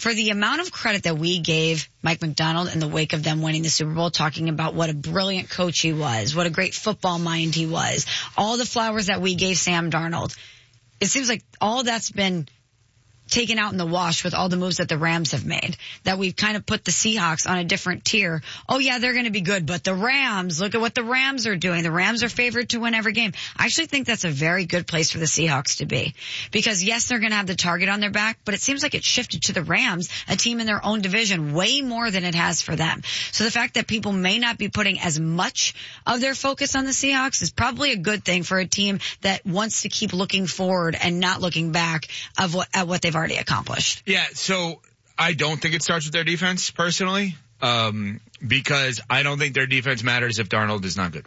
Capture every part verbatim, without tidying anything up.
for the amount of credit that we gave Mike Macdonald in the wake of them winning the Super Bowl, talking about what a brilliant coach he was, what a great football mind he was, all the flowers that we gave Sam Darnold, it seems like all that's been taken out in the wash with all the moves that the Rams have made, that we've kind of put the Seahawks on a different tier. Oh yeah, they're going to be good, but the Rams, look at what the Rams are doing. The Rams are favored to win every game. I actually think that's a very good place for the Seahawks to be, because yes, they're going to have the target on their back, but it seems like it shifted to the Rams, a team in their own division, way more than it has for them. So the fact that people may not be putting as much of their focus on the Seahawks is probably a good thing for a team that wants to keep looking forward and not looking back of what, at what they've already accomplished. Yeah, so I don't think it starts with their defense, personally, um, because I don't think their defense matters if Darnold is not good.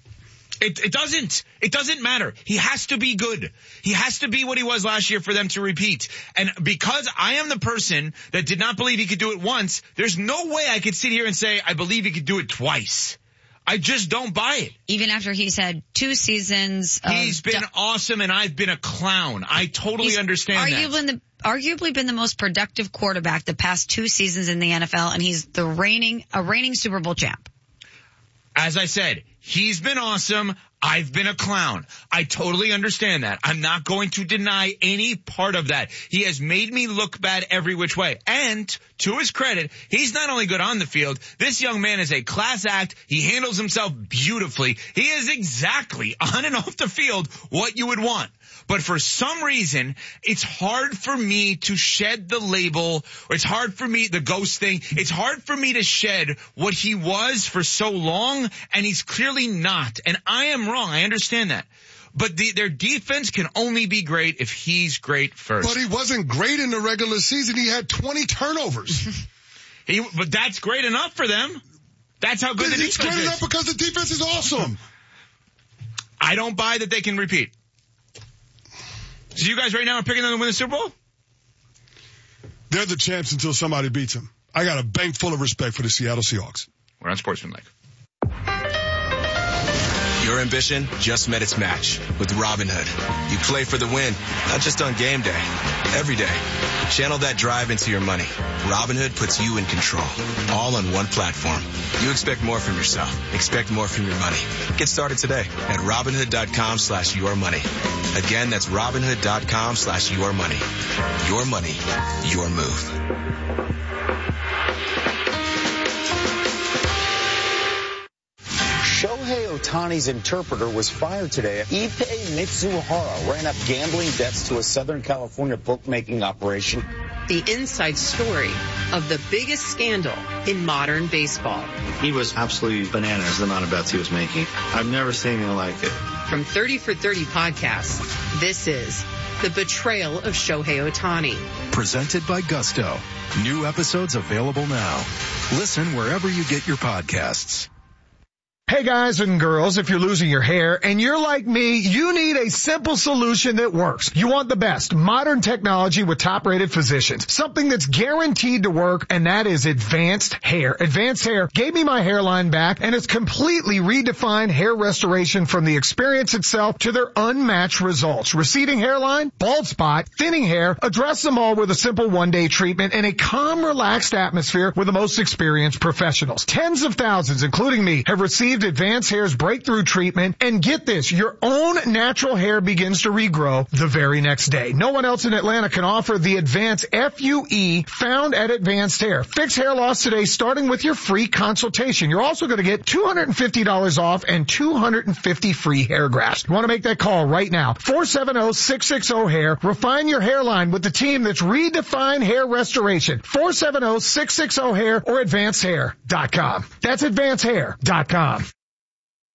It, it doesn't. It doesn't matter. He has to be good. He has to be what he was last year for them to repeat. And because I am the person that did not believe he could do it once, there's no way I could sit here and say I believe he could do it twice. I just don't buy it. Even after he's had two seasons. He's been d- awesome, and I've been a clown. I totally he's understand arguably that. The, arguably been the most productive quarterback the past two seasons in the N F L, and he's the reigning, a reigning Super Bowl champ. As I said, he's been awesome. I've been a clown. I totally understand that. I'm not going to deny any part of that. He has made me look bad every which way. And to his credit, he's not only good on the field. This young man is a class act. He handles himself beautifully. He is exactly on and off the field what you would want. But for some reason, it's hard for me to shed the label, or it's hard for me, the ghost thing, it's hard for me to shed what he was for so long, and he's clearly not. And I am wrong. I understand that. But the, their defense can only be great if he's great first. But he wasn't great in the regular season. He had twenty turnovers. he, but that's great enough for them. That's how good the defense is. It's great enough because the defense is awesome. I don't buy that they can repeat. So you guys right now are picking them to win the Super Bowl? They're the champs until somebody beats them. I got a bank full of respect for the Seattle Seahawks. We're on Sportsmanlike. Your ambition just met its match with Robinhood. You play for the win, not just on game day, every day. Channel that drive into your money. Robinhood puts you in control, all on one platform. You expect more from yourself. Expect more from your money. Get started today at Robinhood.com slash your money. Again, that's Robinhood.com slash your money. Your money, your move. Shohei Ohtani's interpreter was fired today. Ippei Mitsuhara ran up gambling debts to a Southern California bookmaking operation. The inside story of the biggest scandal in modern baseball. He was absolutely bananas, the amount of bets he was making. I've never seen anything like it. From thirty for thirty podcasts, this is The Betrayal of Shohei Ohtani. Presented by Gusto. New episodes available now. Listen wherever you get your podcasts. Hey guys and girls, if you're losing your hair and you're like me, you need a simple solution that works. You want the best modern technology with top-rated physicians. Something that's guaranteed to work, and that is Advanced Hair. Advanced Hair gave me my hairline back, and it's completely redefined hair restoration from the experience itself to their unmatched results. Receding hairline, bald spot, thinning hair, address them all with a simple one-day treatment in a calm, relaxed atmosphere with the most experienced professionals. Tens of thousands, including me, have received Advanced Hair's breakthrough treatment, and get this, your own natural hair begins to regrow the very next day. No one else in Atlanta can offer the Advanced F U E found at Advanced Hair. Fix hair loss today, starting with your free consultation. You're also going to get two hundred fifty dollars off and two hundred fifty free hair grafts. You want to make that call right now. four seven zero, six six zero, hair. Refine your hairline with the team that's redefined hair restoration. four seven zero, six six zero, hair or advanced hair dot com. That's advanced hair dot com.